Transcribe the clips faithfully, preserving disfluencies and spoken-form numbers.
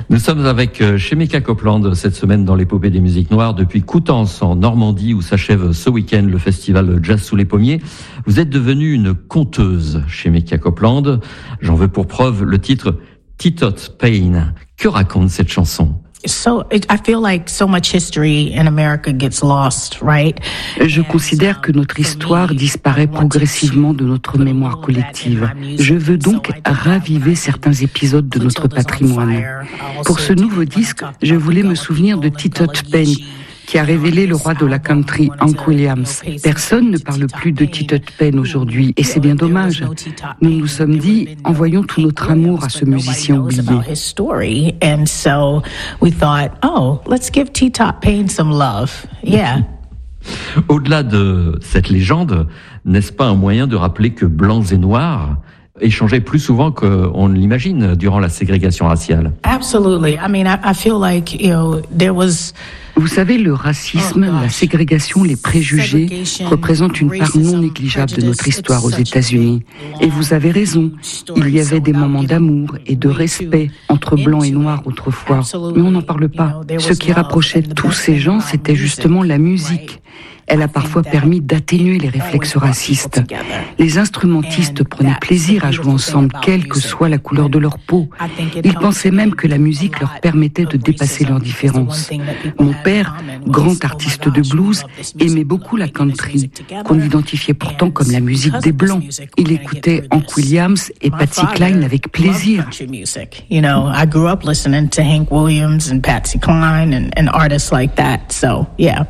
Nous sommes avec Shemekia Copeland cette semaine dans l'épopée des musiques noires depuis Coutances en Normandie où s'achève ce week-end le festival Jazz sous les pommiers. Vous êtes devenue une conteuse, Shemekia Copeland. J'en veux pour preuve le titre Teatot Pain. Que raconte cette chanson? So I feel like so much history in America gets lost, right? Je considère que notre histoire disparaît progressivement de notre mémoire collective. Je veux donc raviver certains épisodes de notre patrimoine. Pour ce nouveau disque, je voulais me souvenir de Teatot Pain, qui a révélé le roi de la country, Hank Williams. Personne ne parle plus de Teatot Pain aujourd'hui, et c'est bien dommage. Nous nous sommes dit, envoyons tout notre amour à ce musicien oublié. And so we thought, oh, let's give Teatot Pain some love. Yeah. Au-delà de cette légende, n'est-ce pas un moyen de rappeler que blancs et noirs échangeaient plus souvent qu'on ne l'imagine durant la ségrégation raciale? Absolutely. I mean, I, I feel like, you know, there was... Vous savez, le racisme, la ségrégation, les préjugés représentent une part non négligeable de notre histoire aux États-Unis. Et vous avez raison, il y avait des moments d'amour et de respect entre blancs et noirs autrefois, mais on n'en parle pas. Ce qui rapprochait tous ces gens, c'était justement la musique. Elle a parfois permis d'atténuer les réflexes racistes. Les instrumentistes prenaient plaisir à jouer ensemble, quelle que soit la couleur de leur peau. Ils pensaient même que la musique leur permettait de dépasser leurs différences. Mon père, grand artiste de blues, aimait beaucoup la country, qu'on identifiait pourtant comme la musique des Blancs. Il écoutait Hank Williams et Patsy Cline avec plaisir. You know, I grew up listening to Hank Williams and Patsy Cline and, and artists like that, so yeah.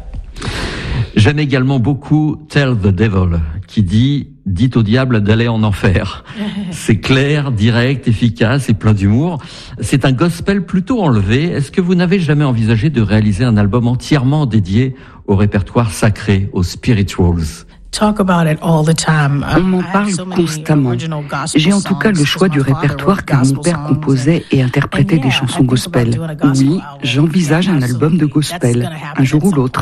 J'aime également beaucoup Tell the Devil, qui dit « Dites au diable d'aller en enfer ». C'est clair, direct, efficace et plein d'humour. C'est un gospel plutôt enlevé. Est-ce que vous n'avez jamais envisagé de réaliser un album entièrement dédié au répertoire sacré, aux spirituals ? Talk about it all the time. On m'en parle constamment. J'ai en tout cas le choix du répertoire car mon père composait et interprétait des chansons gospel. Oui, j'envisage un album de gospel, un jour ou l'autre.